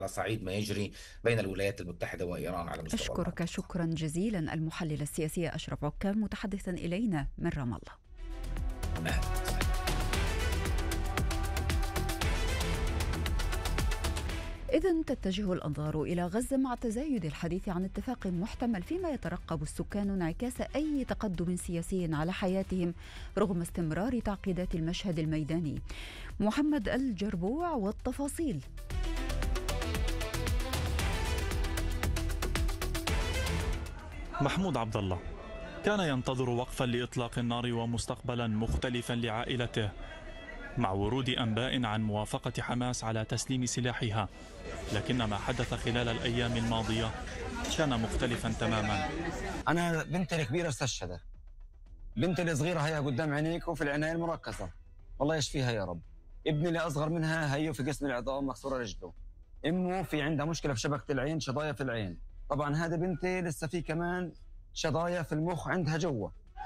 صعيد ما يجري بين الولايات المتحدة وإيران على مستوى أشكرك المنطقة. شكرا جزيلا المحلل السياسي أشرف عكام متحدثا إلينا من رام الله. إذن تتجه الأنظار إلى غزة مع تزايد الحديث عن اتفاق محتمل، فيما يترقب السكان انعكاس أي تقدم سياسي على حياتهم رغم استمرار تعقيدات المشهد الميداني. محمد الجربوع والتفاصيل. محمود عبد الله كان ينتظر وقفا لإطلاق النار ومستقبلا مختلفا لعائلته، مع ورود أنباء عن موافقة حماس على تسليم سلاحها، لكن ما حدث خلال الأيام الماضية كان مختلفا تماما. أنا بنتي الكبيرة استشهدت، بنتي الصغيرة هي قدام عينيك وفي العناية المركزة، الله يشفيها يا رب. ابني اللي أصغر منها هي في قسم العظام مكسورة رجله، أمه في عندها مشكلة في شبكة العين، شظايا في العين. طبعا هذا بنتي لسه في كمان شظايا في المخ عندها جوا.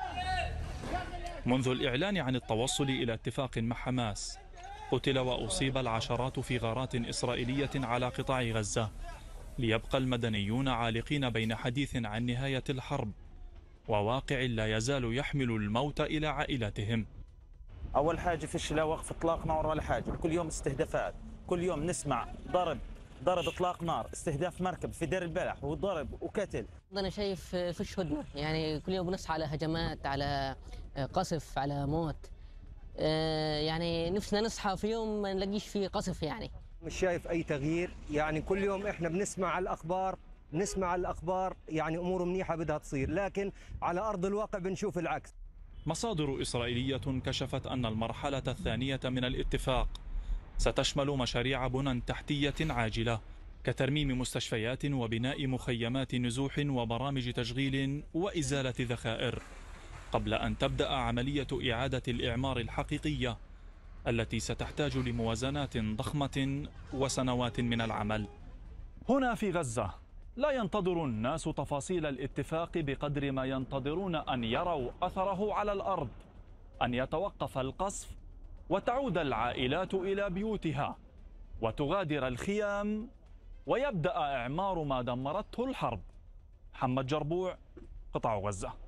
منذ الإعلان عن التوصل إلى اتفاق مع حماس، قتل وأصيب العشرات في غارات إسرائيلية على قطاع غزة، ليبقى المدنيون عالقين بين حديث عن نهاية الحرب وواقع لا يزال يحمل الموت إلى عائلاتهم. أول حاجة فيش لا وقف إطلاق نار ولا حاجة، كل يوم استهدافات، كل يوم نسمع ضرب إطلاق نار، استهداف مركب في دير البلح وضرب وقتل. أنا شايف فيش هدنة، يعني كل يوم بنصحى على هجمات، على قصف، على موت. يعني نفسنا نصحى في يوم ما نلاقيش فيه قصف. يعني مش شايف أي تغيير، يعني كل يوم إحنا بنسمع الأخبار يعني أمور منيحة بدها تصير، لكن على أرض الواقع بنشوف العكس. مصادر إسرائيلية كشفت أن المرحلة الثانية من الاتفاق ستشمل مشاريع بنى تحتية عاجلة كترميم مستشفيات وبناء مخيمات نزوح وبرامج تشغيل وإزالة ذخائر، قبل أن تبدأ عملية إعادة الإعمار الحقيقية التي ستحتاج لموازنات ضخمة وسنوات من العمل. هنا في غزة لا ينتظر الناس تفاصيل الاتفاق بقدر ما ينتظرون أن يروا أثره على الأرض، أن يتوقف القصف وتعود العائلات إلى بيوتها وتغادر الخيام ويبدأ إعمار ما دمرته الحرب. محمد جربوع، قطاع غزة.